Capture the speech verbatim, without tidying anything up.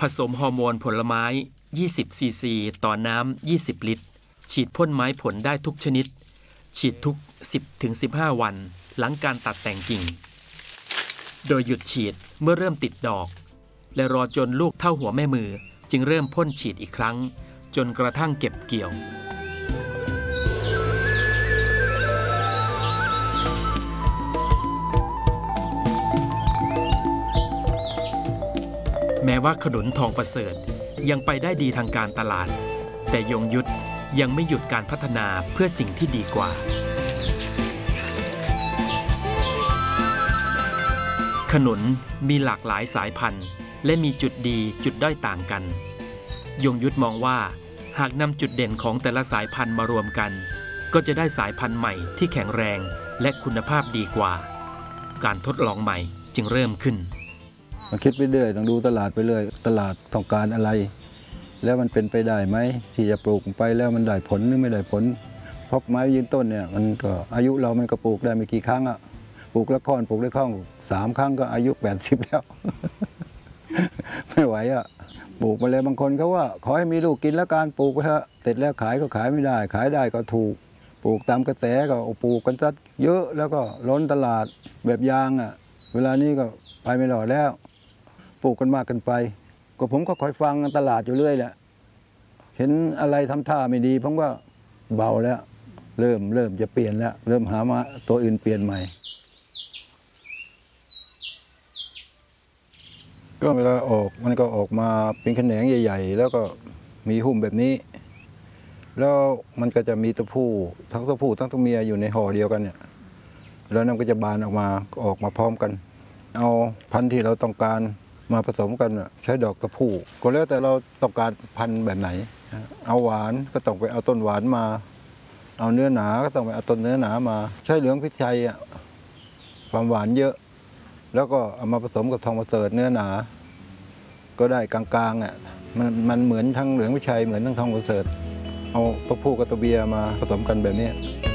สมฮอร์โมนผลไม้ยี่สิบซีซีต่อน้ำยี่สิบลิตรฉีดพ่นไม้ผลได้ทุกชนิดฉีดทุก สิบถึงสิบห้า วันหลังการตัดแต่งกิ่งโดยหยุดฉีดเมื่อเริ่มติดดอกและรอจนลูกเท่าหัวแม่มือจึงเริ่มพ่นฉีดอีกครั้งจนกระทั่งเก็บเกี่ยวแม้ว่าขนุนทองประเสริฐยังไปได้ดีทางการตลาดแต่ยงยุทธยังไม่หยุดการพัฒนาเพื่อสิ่งที่ดีกว่าขนุนมีหลากหลายสายพันธุ์และมีจุดดีจุดด้อยต่างกันยงยุทธมองว่าหากนำจุดเด่นของแต่ละสายพันธุ์มารวมกันก็จะได้สายพันธุ์ใหม่ที่แข็งแรงและคุณภาพดีกว่าการทดลองใหม่จึงเริ่มขึ้นมาคิดไปเรื่อยต้องดูตลาดไปเรื่อยตลาดต้องการอะไรแล้วมันเป็นไปได้ไหมที่จะปลูกไปแล้วมันได้ผลหรือไม่ได้ผลเพราะไม้ยืนต้นเนี่ยมันก็อายุเรามันก็ปลูกได้ไม่กี่ครั้งอ่ะปลูกละค่อนปลูกได้ข้องสามครั้งก็อายุแปดสิบแล้ว ไม่ไหวอ่ะปลูกมาเลยบางคนเขาว่าขอให้มีลูกกินแล้วการปลูกไปเถอะเสร็จแล้วขายก็ขายไม่ได้ขายได้ก็ถูกปลูกตามกระแสก็ปลูกกันซะเยอะแล้วก็ล้นตลาดแบบยางอ่ะเวลานี้ก็ไปไม่รอดแล้วปลูกกันมากกันไปก็ผมก็คอยฟังตลาดอยู่เรื่อยแหละเห็นอะไรทำท่าไม่ดีผมก็เบาแล้วเริ่มเริ่มจะเปลี่ยนแล้วเริ่มหามาตัวอื่นเปลี่ยนใหม่ก็เวลาออกมันก็ออกมาเป็นแขนงใหญ่ๆแล้วก็มีหุ้มแบบนี้แล้วมันก็จะมีตัวผู้ทั้งตัวผู้ทั้งตัวเมียอยู่ในห่อเดียวกันเนี่ยแล้วนั่นก็จะบานออกมาออกมาพร้อมกันเอาพันธุ์ที่เราต้องการมาผสมกันใช้ดอกตะพูก็แล้วแต่เราต้องการพันธุ์แบบไหนเอาหวานก็ต้องไปเอาต้นหวานมาเอาเนื้อหนาก็ต้องไปเอาต้นเนื้อหนามาใช้เหลืองพิชัยความหวานเยอะแล้วก็เอามาผสมกับทองประเสริฐเนื้อหนาก็ได้กลางๆอ่ะมันมันเหมือนทั้งเหลืองพิชัยเหมือนทั้งทองประเสริฐเอาตัวผู้กับตัวเมียมาผสมกันแบบนี้